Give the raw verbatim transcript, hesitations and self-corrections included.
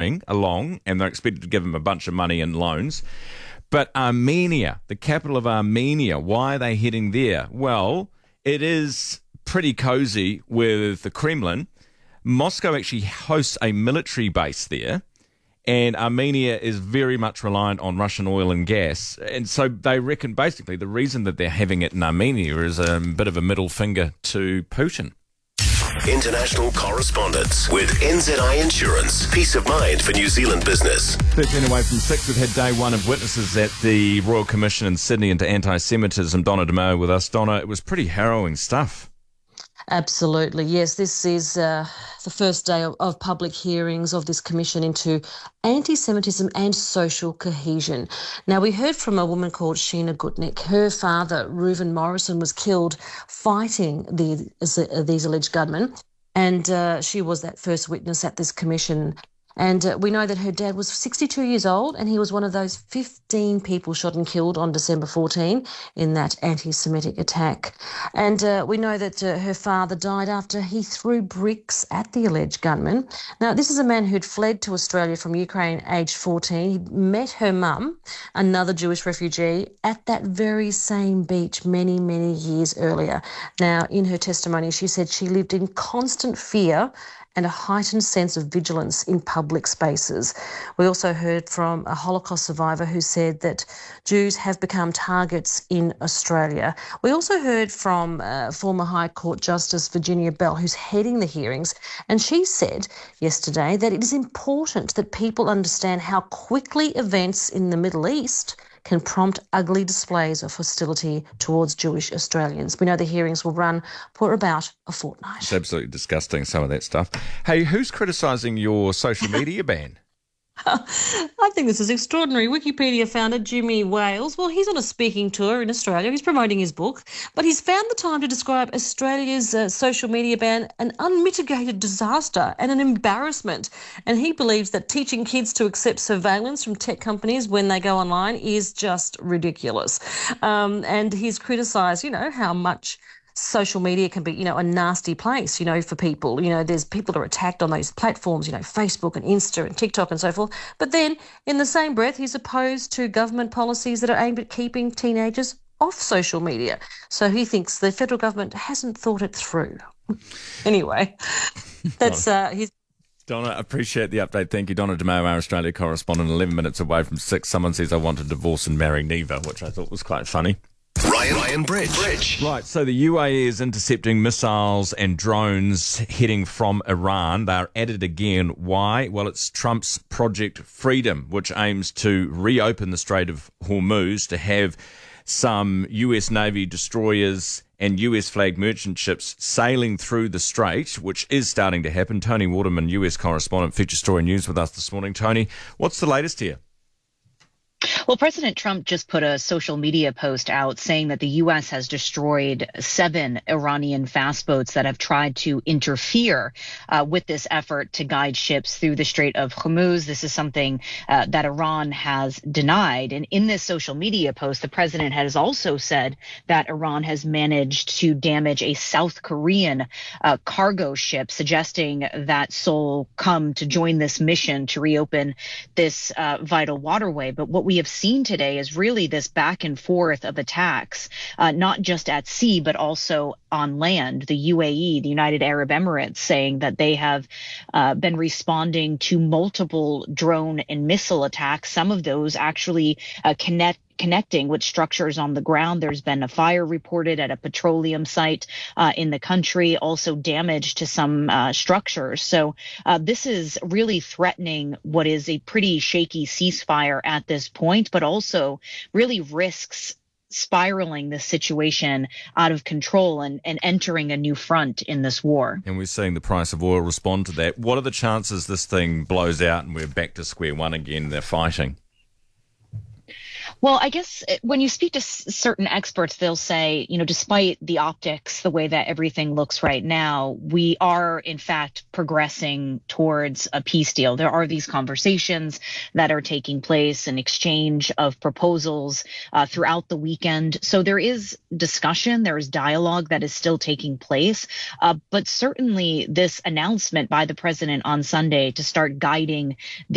coming along, and they're expected to give them a bunch of money and loans. But Armenia, the capital of Armenia, why are they heading there? Well, it is pretty cozy with the Kremlin. Moscow actually hosts a military base there, and Armenia is very much reliant on Russian oil and gas. And so they reckon basically the reason that they're having it in Armenia is a bit of a middle finger to Putin. International correspondence with N Z I Insurance. Peace of mind for New Zealand business. thirteen away from six, we've had day one of witnesses at the Royal Commission in Sydney into anti-Semitism. Donna DeMeo with us. Donna, it was pretty harrowing stuff. Absolutely, yes. This is uh, the first day of, of public hearings of this commission into anti-Semitism and social cohesion. Now, we heard from a woman called Sheena Gutnick. Her father, Reuven Morrison, was killed fighting the, uh, these alleged gunmen, and uh, she was that first witness at this commission. And uh, we know that her dad was sixty-two years old, and he was one of those fifteen people shot and killed on December fourteenth in that anti-Semitic attack. And uh, we know that uh, her father died after he threw bricks at the alleged gunman. Now, this is a man who'd fled to Australia from Ukraine aged fourteen. He met her mum, another Jewish refugee, at that very same beach many, many years earlier. Now, in her testimony, she said she lived in constant fear and a heightened sense of vigilance in public spaces. We also heard from a Holocaust survivor who said that Jews have become targets in Australia. We also heard from uh, former High Court Justice Virginia Bell, who's heading the hearings, and she said yesterday that it is important that people understand how quickly events in the Middle East can prompt ugly displays of hostility towards Jewish Australians. We know the hearings will run for about a fortnight. It's absolutely disgusting, some of that stuff. Hey, who's criticising your social media ban? I think this is extraordinary. Wikipedia founder Jimmy Wales, well, he's on a speaking tour in Australia. He's promoting his book, but he's found the time to describe Australia's uh, social media ban an unmitigated disaster and an embarrassment. And he believes that teaching kids to accept surveillance from tech companies when they go online is just ridiculous. Um, and he's criticised, you know, how much social media can be, you know, a nasty place, you know, for people. You know, there's people that are attacked on those platforms, you know, Facebook and Insta and TikTok and so forth. But then in the same breath, he's opposed to government policies that are aimed at keeping teenagers off social media. So he thinks the federal government hasn't thought it through. Anyway, that's uh, his. Donna, appreciate the update. Thank you. Donna DeMeo, our Australia correspondent, eleven minutes away from six. Someone says, I want to divorce and marry Neva, which I thought was quite funny. Ryan, Ryan Bridge. Bridge. Right, so the U A E is intercepting missiles and drones heading from Iran. They're at it again. Why? Well, it's Trump's Project Freedom, which aims to reopen the Strait of Hormuz to have some U S Navy destroyers and U S flagged merchant ships sailing through the strait, which is starting to happen. Tony Waterman, U S correspondent, Feature Story News with us this morning. Tony, what's the latest here? Well, President Trump just put a social media post out saying that the U S has destroyed seven Iranian fast boats that have tried to interfere uh, with this effort to guide ships through the Strait of Hormuz. This is something uh, that Iran has denied. And in this social media post, the president has also said that Iran has managed to damage a South Korean uh, cargo ship, suggesting that Seoul come to join this mission to reopen this uh, vital waterway. But what we have seen today is really this back and forth of attacks, uh, not just at sea, but also on land. The U A E, the United Arab Emirates, saying that they have uh, been responding to multiple drone and missile attacks, some of those actually uh, connect connecting with structures on the ground. There's been a fire reported at a petroleum site uh, in the country, also damage to some uh, structures. So uh, this is really threatening what is a pretty shaky ceasefire at this point, but also really risks spiraling this situation out of control and, and entering a new front in this war. And we're seeing the price of oil respond to that. What are the chances this thing blows out and we're back to square one again? They're fighting. Well, I guess when you speak to s- certain experts, they'll say, you know, despite the optics, the way that everything looks right now, we are, in fact, progressing towards a peace deal. There are these conversations that are taking place, an exchange of proposals uh, throughout the weekend. So there is discussion, there is dialogue that is still taking place. Uh, but certainly this announcement by the president on Sunday to start guiding